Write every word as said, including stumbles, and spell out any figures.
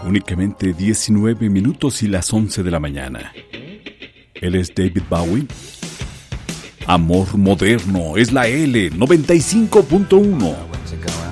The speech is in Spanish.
Únicamente diecinueve minutos y las once de la mañana. Él es David Bowie. Amor moderno es la L noventa y cinco punto uno.